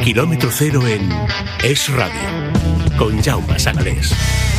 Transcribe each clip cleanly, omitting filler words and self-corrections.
Kilómetro Cero en Es Radio, con Jaume Sagalés.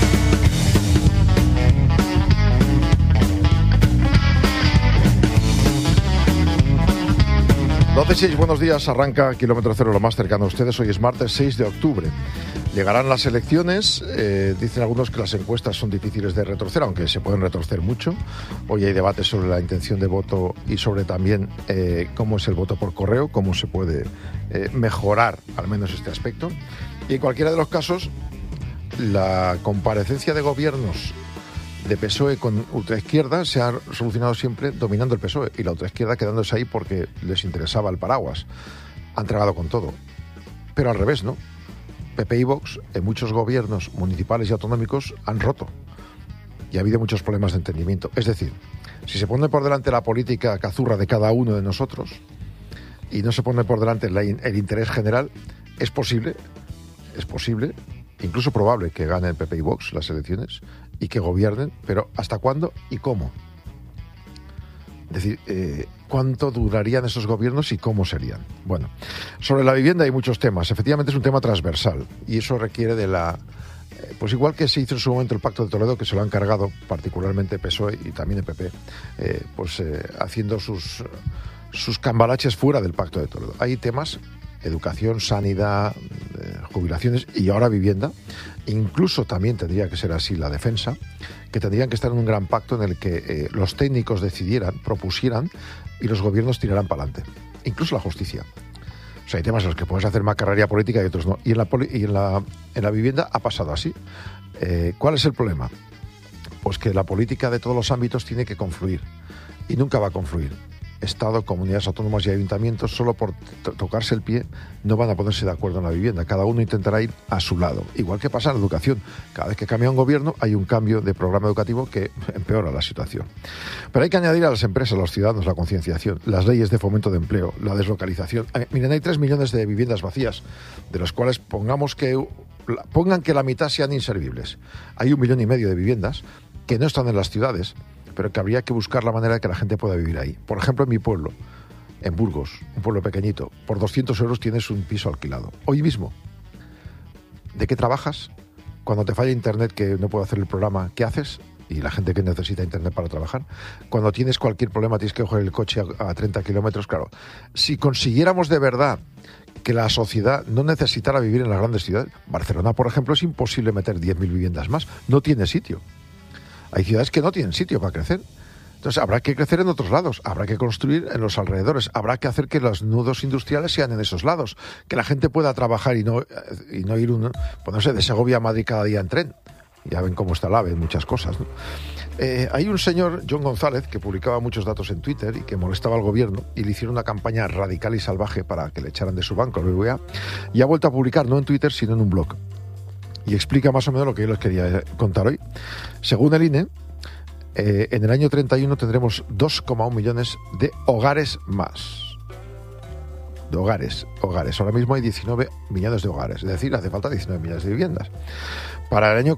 12:06, buenos días, arranca Kilómetro Cero, lo más cercano a ustedes. Hoy es martes 6 de octubre. Llegarán las elecciones, dicen algunos que las encuestas son difíciles de retorcer, aunque se pueden retorcer mucho. Hoy hay debates sobre la intención de voto y sobre también cómo es el voto por correo, cómo se puede mejorar al menos este aspecto. Y en cualquiera de los casos, la comparecencia de gobiernos de PSOE con ultraizquierda se ha solucionado siempre dominando el PSOE y la ultraizquierda quedándose ahí porque les interesaba el paraguas. Han tragado con todo. Pero al revés, ¿no? PP y Vox en muchos gobiernos municipales y autonómicos han roto y ha habido muchos problemas de entendimiento. Es decir, si se pone por delante la política cazurra de cada uno de nosotros y no se pone por delante el interés general, es posible, incluso probable que gane el PP y Vox las elecciones y que gobiernen, pero ¿hasta cuándo y cómo? Es decir, ¿cuánto durarían esos gobiernos y cómo serían? Bueno, sobre la vivienda hay muchos temas. Efectivamente es un tema transversal y eso requiere de la... pues igual que se hizo en su momento el Pacto de Toledo, que se lo han cargado particularmente PSOE y también el PP, haciendo sus cambalaches fuera del Pacto de Toledo. Hay temas, educación, sanidad, jubilaciones y ahora vivienda. Incluso también tendría que ser así la defensa, que tendrían que estar en un gran pacto en el que los técnicos decidieran, propusieran y los gobiernos tirarán para adelante. Incluso la justicia. O sea, hay temas en los que puedes hacer macarrería política y otros no. Y en la vivienda ha pasado así. ¿Cuál es el problema? Pues que la política de todos los ámbitos tiene que confluir y nunca va a confluir. Estado, comunidades autónomas y ayuntamientos, solo por tocarse el pie, no van a ponerse de acuerdo en la vivienda. Cada uno intentará ir a su lado. Igual que pasa en la educación. Cada vez que cambia un gobierno, hay un cambio de programa educativo que empeora la situación. Pero hay que añadir a las empresas, a los ciudadanos, la concienciación, las leyes de fomento de empleo, la deslocalización. Miren, hay 3 millones de viviendas vacías, de las cuales pongan que la mitad sean inservibles. Hay 1,5 millones de viviendas que no están en las ciudades, pero que habría que buscar la manera de que la gente pueda vivir ahí. Por ejemplo, en mi pueblo, en Burgos, un pueblo pequeñito, por 200 euros tienes un piso alquilado. Hoy mismo. ¿De qué trabajas? Cuando te falla internet, que no puedo hacer el programa, ¿qué haces? Y la gente que necesita internet para trabajar. Cuando tienes cualquier problema, tienes que coger el coche a 30 kilómetros, claro. Si consiguiéramos de verdad que la sociedad no necesitara vivir en las grandes ciudades, Barcelona, por ejemplo, es imposible meter 10.000 viviendas más. No tiene sitio. Hay ciudades que no tienen sitio para crecer. Entonces habrá que crecer en otros lados, habrá que construir en los alrededores, habrá que hacer que los nudos industriales sean en esos lados, que la gente pueda trabajar y no ir de Segovia a Madrid cada día en tren. Ya ven cómo está el AVE en muchas cosas, ¿no? Hay un señor, John González, que publicaba muchos datos en Twitter y que molestaba al gobierno y le hicieron una campaña radical y salvaje para que le echaran de su banco, el BBVA, y ha vuelto a publicar no en Twitter sino en un blog. Y explica más o menos lo que yo les quería contar hoy. Según el INE, en el año 31 tendremos 2,1 millones de hogares más. De hogares. Ahora mismo hay 19 millones de hogares. Es decir, hace falta 19 millones de viviendas. Para el año,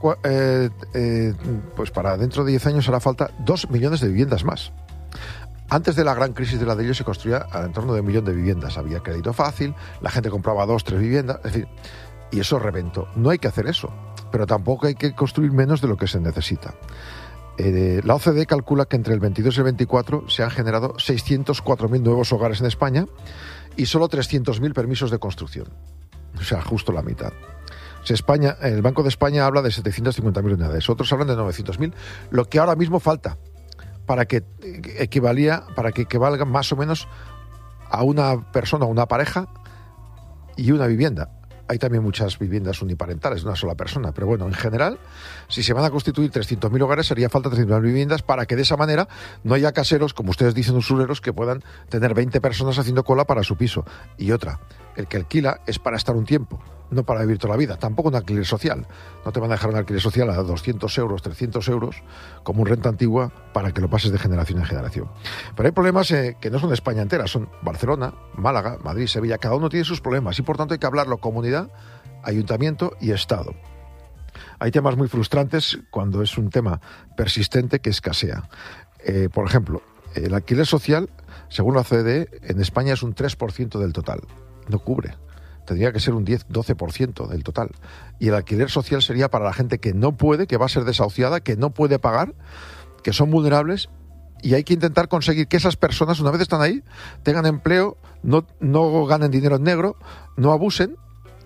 pues para dentro de 10 años hará falta 2 millones de viviendas más. Antes de la gran crisis de ladrillo se construía al entorno de 1 millón de viviendas. Había crédito fácil, la gente compraba 2, 3 viviendas, es decir... Y eso reventó. No hay que hacer eso, pero tampoco hay que construir menos de lo que se necesita. La OCDE calcula que entre el 22 y el 24 se han generado 604.000 nuevos hogares en España y solo 300.000 permisos de construcción. O sea, justo la mitad. El Banco de España habla de 750.000 unidades, otros hablan de 900.000, lo que ahora mismo falta para que equivalga más o menos a una persona, una pareja y una vivienda. Hay también muchas viviendas uniparentales de una sola persona, pero bueno, en general, si se van a constituir 300.000 hogares, haría falta 300.000 viviendas para que de esa manera no haya caseros, como ustedes dicen, usureros, que puedan tener 20 personas haciendo cola para su piso. Y otra, el que alquila es para estar un tiempo, no para vivir toda la vida. Tampoco un alquiler social. No te van a dejar un alquiler social a 200 euros, 300 euros, como un renta antigua, para que lo pases de generación en generación. Pero hay problemas que no son de España entera, son Barcelona, Málaga, Madrid, Sevilla. Cada uno tiene sus problemas y por tanto hay que hablarlo comunidad, ayuntamiento y Estado. Hay temas muy frustrantes cuando es un tema persistente que escasea. Por ejemplo, el alquiler social, según la OCDE, en España es un 3% del total. No cubre. tendría que ser un 10-12% del total. Y el alquiler social sería para la gente que no puede, que va a ser desahuciada, que no puede pagar, que son vulnerables, y hay que intentar conseguir que esas personas, una vez están ahí, tengan empleo, no ganen dinero en negro, no abusen.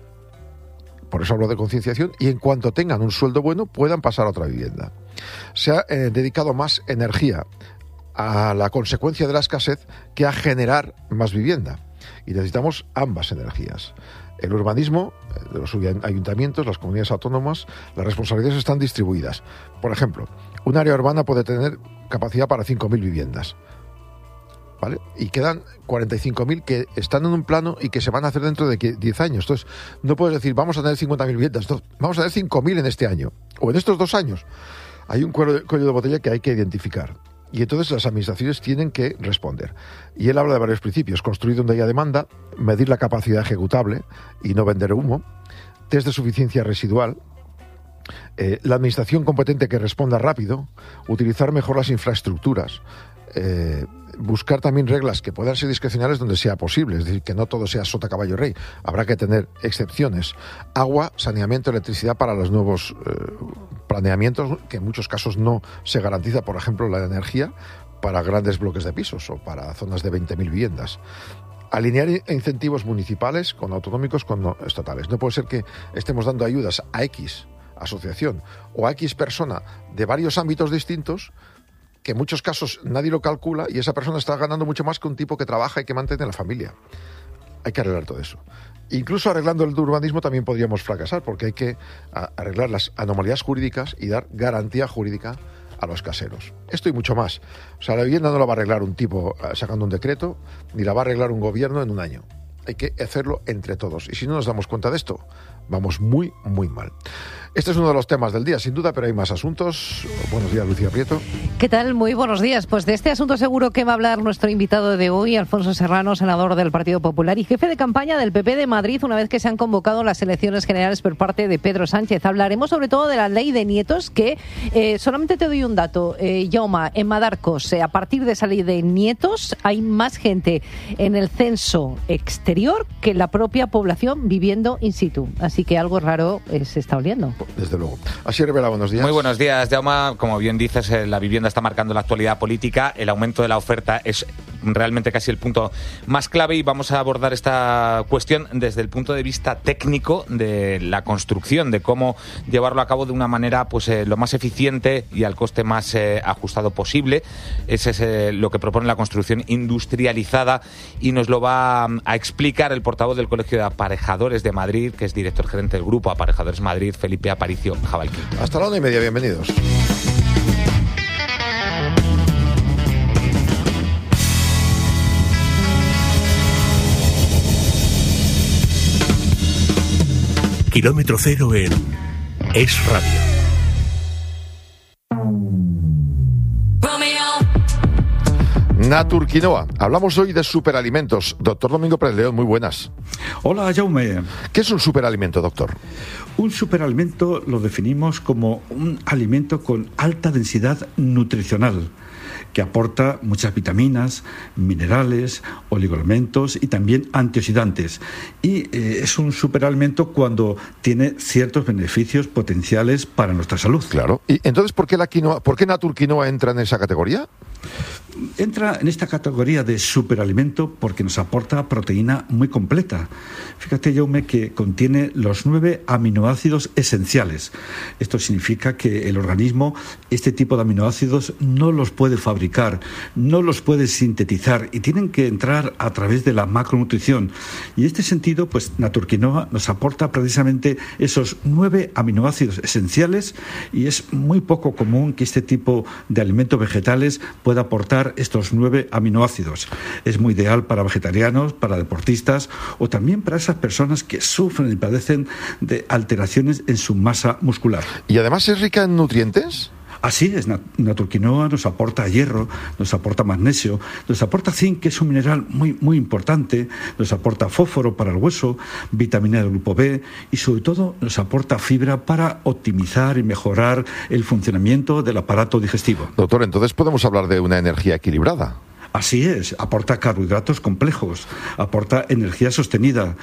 Por eso hablo de concienciación, y en cuanto tengan un sueldo bueno puedan pasar a otra vivienda. Se ha dedicado más energía a la consecuencia de la escasez que a generar más vivienda, y necesitamos ambas energías. El urbanismo de los ayuntamientos, las comunidades autónomas, las responsabilidades están distribuidas. Por ejemplo, un área urbana puede tener capacidad para 5.000 viviendas, ¿vale? Y quedan 45.000 que están en un plano y que se van a hacer dentro de 10 años. Entonces, no puedes decir, vamos a tener 50.000 viviendas, no, vamos a tener 5.000 en este año, o en estos 2 años. Hay un cuello de botella que hay que identificar. Y entonces las administraciones tienen que responder. Y él habla de varios principios: construir donde haya demanda, medir la capacidad ejecutable y no vender humo, test de suficiencia residual, la administración competente que responda rápido, utilizar mejor las infraestructuras, buscar también reglas que puedan ser discrecionales donde sea posible, es decir, que no todo sea sota, caballo, rey. Habrá que tener excepciones. Agua, saneamiento, electricidad para los nuevos planeamientos, que en muchos casos no se garantiza, por ejemplo, la energía para grandes bloques de pisos o para zonas de 20.000 viviendas. Alinear incentivos municipales con autonómicos, con estatales. No puede ser que estemos dando ayudas a X asociación o a X persona de varios ámbitos distintos, que en muchos casos nadie lo calcula, y esa persona está ganando mucho más que un tipo que trabaja y que mantiene la familia. Hay que arreglar todo eso. Incluso arreglando el urbanismo también podríamos fracasar, porque hay que arreglar las anomalías jurídicas y dar garantía jurídica a los caseros. Esto y mucho más. O sea, la vivienda no la va a arreglar un tipo sacando un decreto, ni la va a arreglar un gobierno en un año. Hay que hacerlo entre todos. Y si no nos damos cuenta de esto, vamos muy, muy mal. Este es uno de los temas del día, sin duda, pero hay más asuntos. Buenos días, Lucía Prieto. ¿Qué tal? Muy buenos días. Pues de este asunto seguro que va a hablar nuestro invitado de hoy, Alfonso Serrano, senador del Partido Popular y jefe de campaña del PP de Madrid, una vez que se han convocado las elecciones generales por parte de Pedro Sánchez. Hablaremos sobre todo de la ley de nietos, que solamente te doy un dato, Jaume, en Madarcos, a partir de esa ley de nietos, hay más gente en el censo exterior que la propia población viviendo in situ. Así que algo raro se está oliendo. Desde luego. Así revela, buenos días. Muy buenos días, Jaume. Como bien dices, la vivienda está marcando la actualidad política. El aumento de la oferta es realmente casi el punto más clave, y vamos a abordar esta cuestión desde el punto de vista técnico de la construcción, de cómo llevarlo a cabo de una manera lo más eficiente y al coste más ajustado posible. Ese es lo que propone la construcción industrializada, y nos lo va a explicar el portavoz del Colegio de Aparejadores de Madrid, que es director gerente del Grupo Aparejadores Madrid, Felipe Aparicio Jabalquí. Hasta la 1:30, bienvenidos. Kilómetro cero en Es Radio. Naturquinoa. Hablamos hoy de superalimentos. Doctor Domingo Pérez León, muy buenas. Hola, Jaume. ¿Qué es un superalimento, doctor? Un superalimento lo definimos como un alimento con alta densidad nutricional, que aporta muchas vitaminas, minerales, oligoelementos y también antioxidantes. Y es un superalimento cuando tiene ciertos beneficios potenciales para nuestra salud. Claro. ¿Y entonces por qué Naturquinoa entra en esa categoría? Entra en esta categoría de superalimento porque nos aporta proteína muy completa. Fíjate, Jaume, que contiene los 9 aminoácidos esenciales. Esto significa que el organismo este tipo de aminoácidos no los puede fabricar, no los puede sintetizar, y tienen que entrar a través de la macronutrición. Y en este sentido, pues Naturquinoa nos aporta precisamente esos 9 aminoácidos esenciales, y es muy poco común que este tipo de alimentos vegetales pueda aportar estos 9 aminoácidos. Es muy ideal para vegetarianos, para deportistas o también para esas personas que sufren y padecen de alteraciones en su masa muscular. ¿Y además es rica en nutrientes? Así es, Naturquinoa nos aporta hierro, nos aporta magnesio, nos aporta zinc, que es un mineral muy, muy importante, nos aporta fósforo para el hueso, vitamina del grupo B, y sobre todo nos aporta fibra para optimizar y mejorar el funcionamiento del aparato digestivo. Doctor, entonces podemos hablar de una energía equilibrada. Así es, aporta carbohidratos complejos, aporta energía sostenida,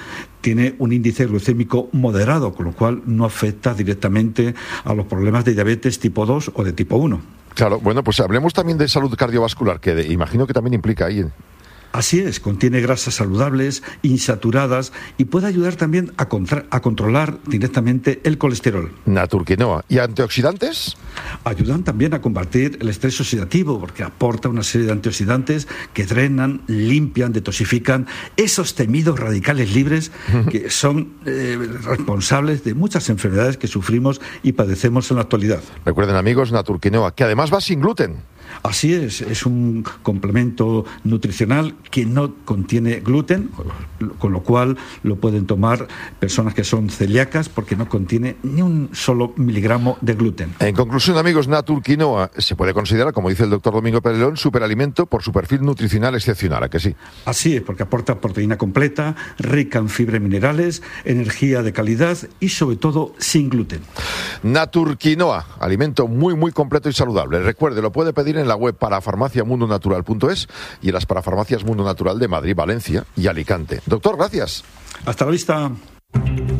tiene un índice glucémico moderado, con lo cual no afecta directamente a los problemas de diabetes tipo 2 o de tipo 1. Claro, bueno, pues hablemos también de salud cardiovascular, que imagino que también implica ahí. Así es, contiene grasas saludables, insaturadas y puede ayudar también a controlar directamente el colesterol. Naturquinoa. ¿Y antioxidantes? Ayudan también a combatir el estrés oxidativo porque aporta una serie de antioxidantes que drenan, limpian, detoxifican esos temidos radicales libres que son responsables de muchas enfermedades que sufrimos y padecemos en la actualidad. Recuerden, amigos, Naturquinoa, que además va sin gluten. Así es un complemento nutricional que no contiene gluten, con lo cual lo pueden tomar personas que son celíacas porque no contiene ni un solo miligramo de gluten. En conclusión, amigos, Naturquinoa se puede considerar, como dice el doctor Domingo Perelón, superalimento por su perfil nutricional excepcional, ¿a que sí? Así es, porque aporta proteína completa, rica en fibra y minerales, energía de calidad y sobre todo sin gluten. Naturquinoa, alimento muy muy completo y saludable. Recuerde, lo puede pedir en la web parafarmaciamundonatural.es y en las parafarmacias Mundo Natural de Madrid, Valencia y Alicante. Doctor, gracias. Hasta la vista.